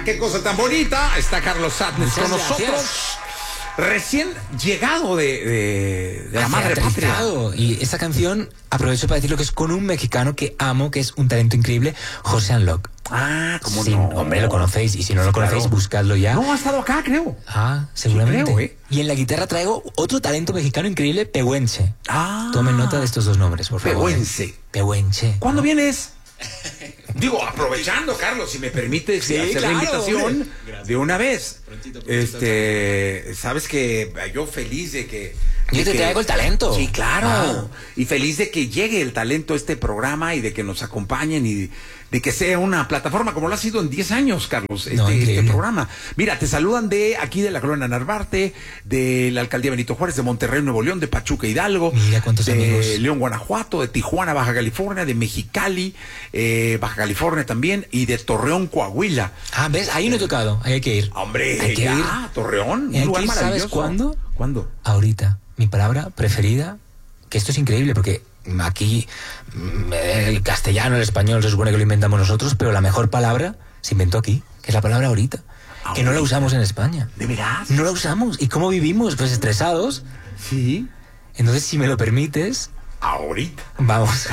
qué cosa tan bonita. Está Carlos Sadness con nosotros. Recién llegado de la madre patria. Y esta canción, aprovecho para decir lo que es con un mexicano que amo, que es un talento increíble, José Unlock. Ah, ¿cómo sí, no? Hombre, lo conocéis, y si no lo conocéis, buscadlo ya. No, ha estado acá, creo. Ah, seguramente. Sí, creo, Y en la guitarra traigo otro talento mexicano increíble, Pehuenche. Ah. Tomen nota de estos dos nombres, por favor. Pehuenche. Pehuenche. ¿Cuándo vienes? Digo, aprovechando, Carlos, si me permites hacer la invitación de una vez. Prontito. Sabes que yo feliz de que... Yo te traigo el talento. Sí, claro. Y feliz de que llegue el talento a este programa y de que nos acompañen y de que sea una plataforma como lo ha sido en 10 años, Carlos, este programa. Mira, te saludan de aquí de la Colonia Narvarte, de la Alcaldía Benito Juárez, de Monterrey, Nuevo León, de Pachuca, Hidalgo. Mira cuántos amigos. De León, Guanajuato, de Tijuana, Baja California, de Mexicali, Baja California también, y de Torreón, Coahuila. Ah, ¿ves? Ahí no he tocado. Ahí hay que ir. Hombre, hay que ir. Torreón, un lugar maravilloso. ¿Sabes cuándo? ¿Cuándo? Ahorita. Mi palabra preferida, que esto es increíble porque aquí el castellano, el español se supone que lo inventamos nosotros, pero la mejor palabra se inventó aquí, que es la palabra ahorita, que no la usamos en España. ¿De veras? No la usamos. ¿Y cómo vivimos? Pues estresados. Sí. Entonces, si me lo permites... Ahorita. Vamos.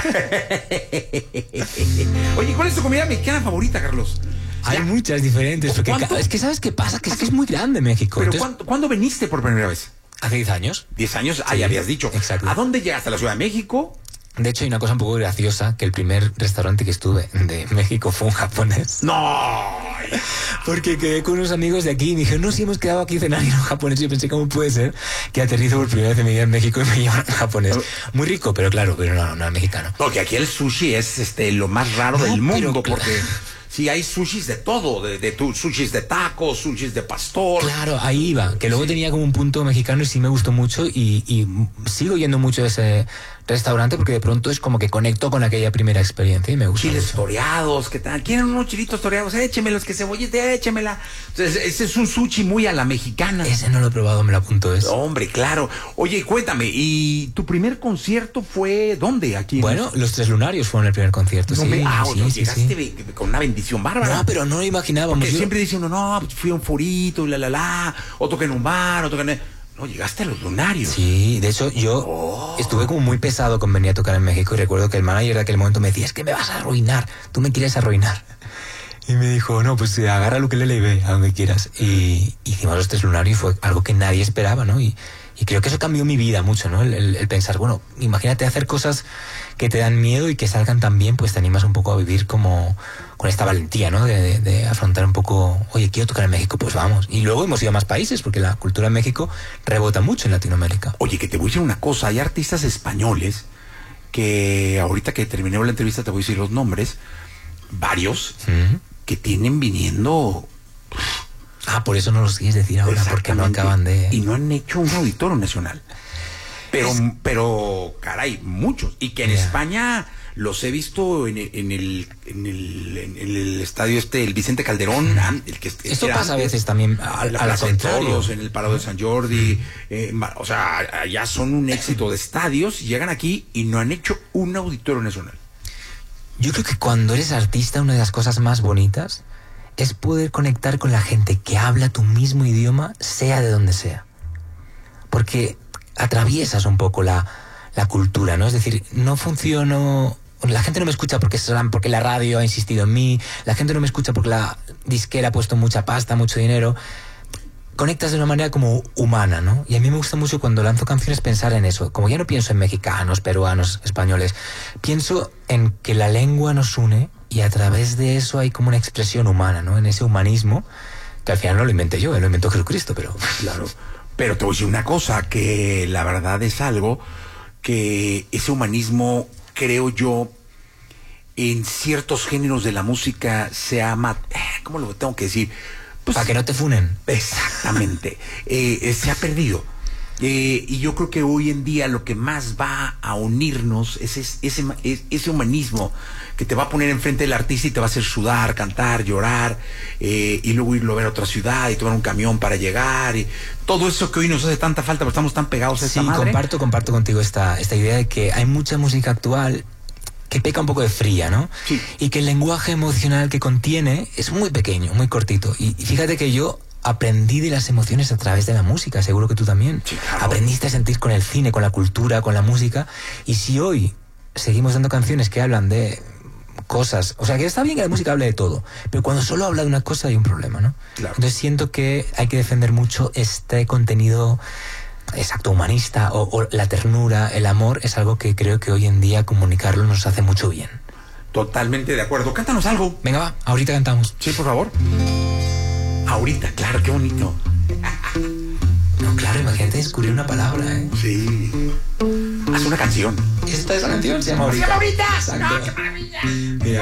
Oye, ¿cuál es tu comida mexicana favorita, Carlos? Hay muchas diferentes. Porque es que ¿sabes qué pasa? Que es muy grande México. Pero entonces, ¿cuándo viniste por primera vez? Hace 10 años. 10 años, sí, ya habías dicho. Exacto. ¿A dónde llegaste? ¿A la Ciudad de México? De hecho, hay una cosa un poco graciosa, que el primer restaurante que estuve de México fue un japonés. ¡No! Porque quedé con unos amigos de aquí y me dijeron, no, si hemos quedado aquí cenar y no japonés. Y yo pensé, ¿cómo puede ser que aterrizo por primera vez en mi vida en México y me llevan a japonés? Muy rico, pero claro, pero no es mexicano. Porque aquí el sushi es lo más raro del mundo, porque... Sí, hay sushis de todo, sushis de tacos, sushis de pastor. Claro, ahí iba, que luego tenía como un punto mexicano y sí me gustó mucho y sigo yendo mucho a ese restaurante porque de pronto es como que conecto con aquella primera experiencia y me gusta. Chiles mucho. toreados, ¿qué tal? ¿Quieren unos chilitos toreados? Échemelos, que cebollita, échemela. Entonces, ese es un sushi muy a la mexicana. Ese no lo he probado, me lo apunto eso. Hombre, claro. Oye, cuéntame, ¿y tu primer concierto fue dónde? Aquí. Bueno, los Tres Lunarios fueron el primer concierto, sí. Llegaste con una bendición bárbara. No, pero no lo imaginábamos. Porque siempre dice uno, no, pues fui a un forito, o toqué en un bar, o toqué en... No, llegaste a los Lunarios. Sí, de hecho yo estuve como muy pesado con venir a tocar en México y recuerdo que el manager de aquel momento me decía, es que me vas a arruinar, tú me quieres arruinar. Y me dijo, no, pues agarra lo que le ve a donde quieras. Y hicimos los Tres Lunarios y fue algo que nadie esperaba, ¿no? Y creo que eso cambió mi vida mucho, ¿no? El pensar, bueno, imagínate hacer cosas que te dan miedo y que salgan tan bien, pues te animas un poco a vivir como con esta valentía, ¿no? De afrontar un poco, oye, quiero tocar en México, pues vamos. Y luego hemos ido a más países, porque la cultura en México rebota mucho en Latinoamérica. Oye, que te voy a decir una cosa, hay artistas españoles que ahorita que terminé la entrevista te voy a decir los nombres, varios, que tienen viniendo... Ah, por eso no los quieres decir ahora, porque no acaban de... Y no han hecho un auditorio nacional. Pero caray, muchos. Y que en España los he visto en el estadio el Vicente Calderón. Esto pasa a veces también a la contrario. En el Parado de San Jordi. O sea, ya son un éxito de estadios. Llegan aquí y no han hecho un auditorio nacional. Yo creo que cuando eres artista, una de las cosas más bonitas es poder conectar con la gente que habla tu mismo idioma, sea de donde sea. Porque atraviesas un poco la cultura, ¿no? Es decir, no funciono... La gente no me escucha porque la radio ha insistido en mí, la gente no me escucha porque la disquera ha puesto mucha pasta, mucho dinero. Conectas de una manera como humana, ¿no? Y a mí me gusta mucho cuando lanzo canciones pensar en eso. Como ya no pienso en mexicanos, peruanos, españoles, pienso en que la lengua nos une y a través de eso hay como una expresión humana, ¿no? En ese humanismo, que al final no lo inventé yo, lo inventó Jesucristo, pero... Claro. Pero te voy a decir una cosa, que la verdad es algo que ese humanismo, creo yo, en ciertos géneros de la música se ama... ¿Cómo lo tengo que decir? Pues, para que no te funen. Exactamente. Se ha perdido. Y yo creo que hoy en día lo que más va a unirnos es ese humanismo que te va a poner enfrente del artista y te va a hacer sudar, cantar, llorar, y luego irlo a ver a otra ciudad y tomar un camión para llegar, y todo eso que hoy nos hace tanta falta porque estamos tan pegados a esta madre. Comparto contigo esta idea de que hay mucha música actual que peca un poco de fría, ¿no? Sí. Y que el lenguaje emocional que contiene es muy pequeño, muy cortito. Y fíjate que yo aprendí de las emociones a través de la música, seguro que tú también. Sí, claro. Aprendiste a sentir con el cine, con la cultura, con la música. Y si hoy seguimos dando canciones que hablan de cosas, o sea, que está bien que la música hable de todo, pero cuando solo habla de una cosa hay un problema, ¿no? Claro. Entonces siento que hay que defender mucho este contenido exacto, humanista, o la ternura, el amor, es algo que creo que hoy en día comunicarlo nos hace mucho bien. Totalmente de acuerdo. Cántanos algo. Venga, va, ahorita cantamos. Sí, por favor. Ahorita, claro, qué bonito. No, claro, imagínate descubrir una palabra, ¿eh? Sí. Haz una canción. Esta es la canción, se llama Ahorita. ¡Se llama Ahorita! Exacto. ¡No, qué maravilla! Mira.